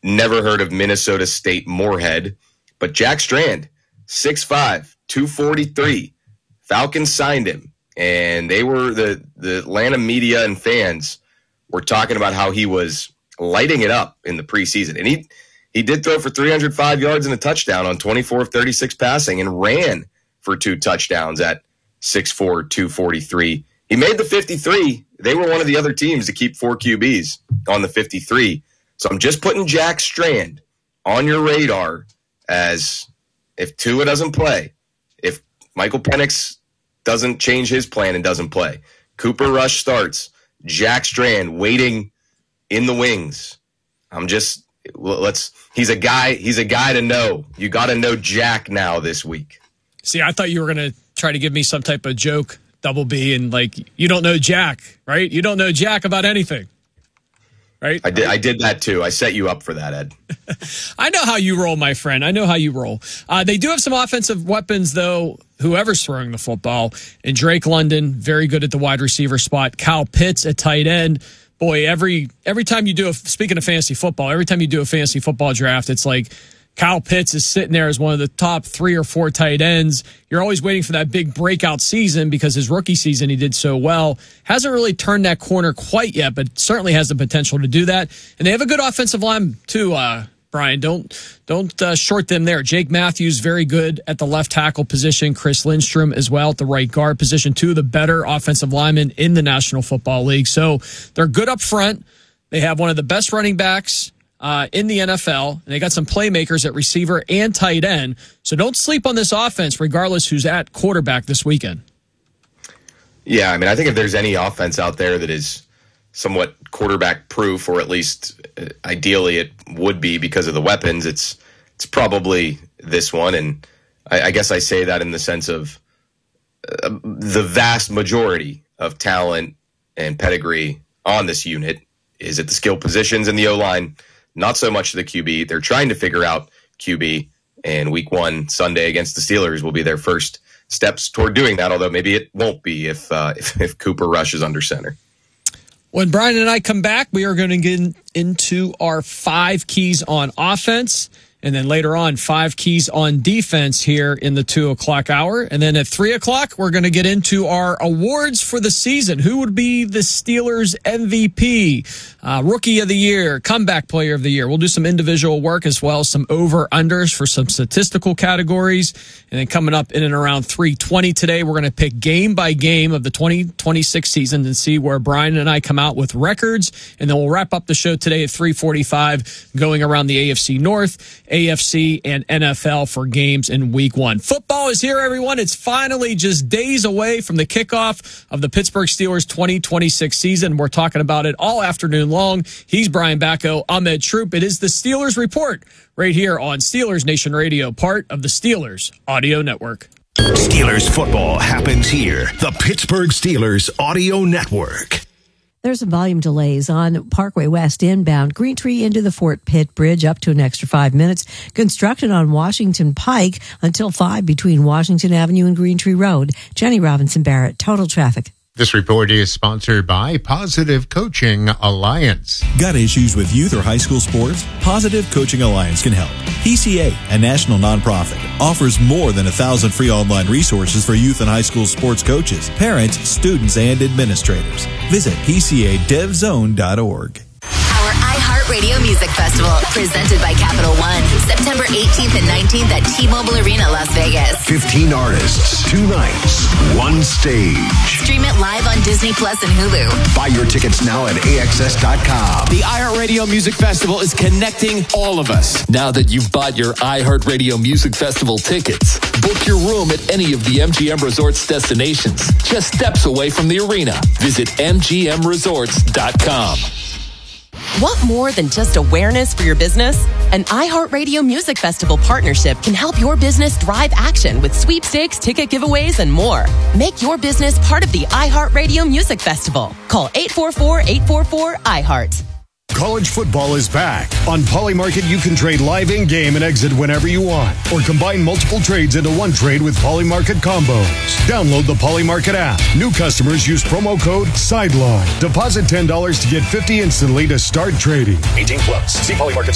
never heard of Minnesota State Moorhead, but Jack Strand, 6'5", 243. Falcons signed him, and they were the Atlanta media and fans were talking about how he was lighting it up in the preseason. And he did throw for 305 yards and a touchdown on 24 of 36 passing and ran for 2 touchdowns at 6'4", 243. He made the 53. They were one of the other teams to keep 4 QBs on the 53. So I'm just putting Jack Strand on your radar as if Tua doesn't play, if Michael Penix doesn't change his plan and doesn't play, Cooper Rush starts, Jack Strand waiting in the wings. He's a guy to know. You got to know Jack now this week. See, I thought you were going to try to give me some type of joke, Double B, and you don't know Jack, right? You don't know Jack about anything, right? I did that too. I set you up for that, Ed. I know how you roll, my friend. I know how you roll. They do have some offensive weapons, though, whoever's throwing the football. And Drake London, very good at the wide receiver spot. Kyle Pitts at tight end. Boy, every time you do speaking of fantasy football, every time you do a fantasy football draft, it's like Kyle Pitts is sitting there as one of the top 3 or 4 tight ends. You're always waiting for that big breakout season because his rookie season he did so well. Hasn't really turned that corner quite yet, but certainly has the potential to do that. And they have a good offensive line too, Brian. Don't short them there. Jake Matthews, very good at the left tackle position. Chris Lindstrom as well at the right guard position. 2 of the better offensive linemen in the National Football League. So they're good up front. They have one of the best running backs in the NFL, and they got some playmakers at receiver and tight end. So don't sleep on this offense, regardless who's at quarterback this weekend. Yeah, I mean, I think if there's any offense out there that is somewhat quarterback proof, or at least ideally it would be because of the weapons, it's probably this one. And I guess I say that in the sense of the vast majority of talent and pedigree on this unit is at the skill positions in the O-line. Not so much the QB. They're trying to figure out QB, and week 1, Sunday against the Steelers, will be their first steps toward doing that, although maybe it won't be if Cooper Rush is under center. When Brian and I come back, we are going to get into our 5 keys on offense, and then later on, 5 keys on defense here in the 2 o'clock hour. And then at 3 o'clock, we're going to get into our awards for the season. Who would be the Steelers MVP, Rookie of the Year, Comeback Player of the Year? We'll do some individual work as well as some over-unders for some statistical categories. And then coming up in and around 3:20 today, we're going to pick game by game of the 2026 season and see where Brian and I come out with records. And then we'll wrap up the show today at 3:45, going around the AFC North, AFC, and NFL for games in week 1. Football is here, everyone. It's finally just days away from the kickoff of the Pittsburgh Steelers 2026 season. We're talking about it all afternoon long. He's Brian Bacco. I'm Ed Troop. It is the Steelers Report right here on Steelers Nation Radio, part of the Steelers Audio Network. Steelers football happens here. The Pittsburgh Steelers Audio Network. There's some volume delays on Parkway West inbound, Green Tree into the Fort Pitt Bridge, up to an extra 5 minutes. Construction on Washington Pike until 5 between Washington Avenue and Green Tree Road. Jenny Robinson Barrett, Total Traffic. This report is sponsored by Positive Coaching Alliance. Got issues with youth or high school sports? Positive Coaching Alliance can help. PCA, a national nonprofit, offers more than 1,000 free online resources for youth and high school sports coaches, parents, students, and administrators. Visit PCADevZone.org. Our iHeartRadio Music Festival, presented by Capital One, September 18th and 19th at T-Mobile Arena, Las Vegas. 15 artists, 2 nights, 1 stage. Stream it live on Disney Plus and Hulu. Buy your tickets now at AXS.com. The iHeartRadio Music Festival is connecting all of us. Now that you've bought your iHeartRadio Music Festival tickets, book your room at any of the MGM Resorts destinations, just steps away from the arena. Visit MGMResorts.com. Want more than just awareness for your business? An iHeartRadio Music Festival partnership can help your business drive action with sweepstakes, ticket giveaways, and more. Make your business part of the iHeartRadio Music Festival. Call 844-844-iHeart. College football is back. On Polymarket, you can trade live in-game and exit whenever you want, or combine multiple trades into one trade with Polymarket combos. Download the Polymarket app. New customers use promo code SIDELINE. Deposit $10 to get $50 instantly to start trading. 18 plus. See Polymarket's